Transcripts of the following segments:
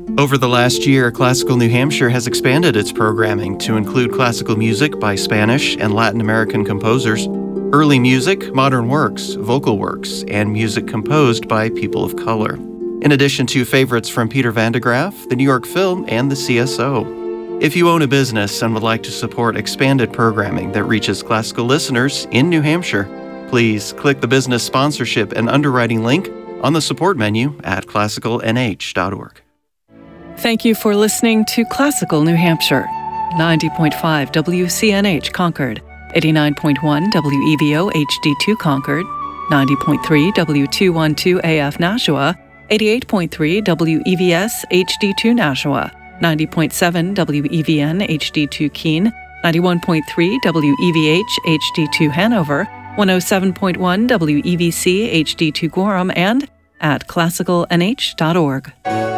Over the last year, Classical New Hampshire has expanded its programming to include classical music by Spanish and Latin American composers, early music, modern works, vocal works, and music composed by people of color, in addition to favorites from Peter Van de Graaff, the New York Film, and the CSO. If you own a business and would like to support expanded programming that reaches classical listeners in New Hampshire, please click the business sponsorship and underwriting link on the support menu at classicalnh.org. Thank you for listening to Classical New Hampshire, 90.5 WCNH Concord, 89.1 WEVO HD2 Concord, 90.3 W212 AF Nashua, 88.3 WEVS HD2 Nashua, 90.7 WEVN HD2 Keene, 91.3 WEVH HD2 Hanover, 107.1 WEVC HD2 Gorham, and at classicalnh.org.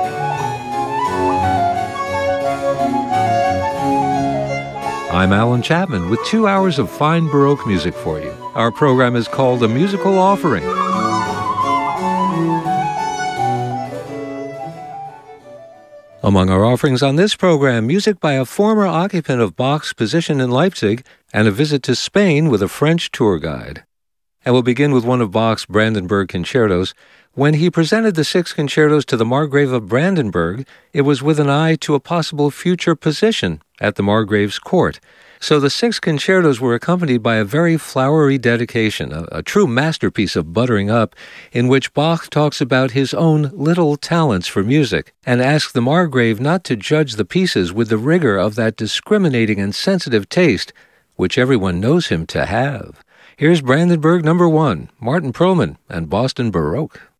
I'm Alan Chapman with 2 hours of fine Baroque music for you. Our program is called A Musical Offering. Among our offerings on this program, music by a former occupant of Bach's position in Leipzig and a visit to Spain with a French tour guide. And we'll begin with one of Bach's Brandenburg concertos. When he presented the 6 concertos to the Margrave of Brandenburg, it was with an eye to a possible future position at the Margrave's court. So the 6 concertos were accompanied by a very flowery dedication, a true masterpiece of buttering up, in which Bach talks about his own little talents for music and asks the Margrave not to judge the pieces with the rigor of that discriminating and sensitive taste which everyone knows him to have. Here's Brandenburg No. 1, Martin Perlman and Boston Baroque.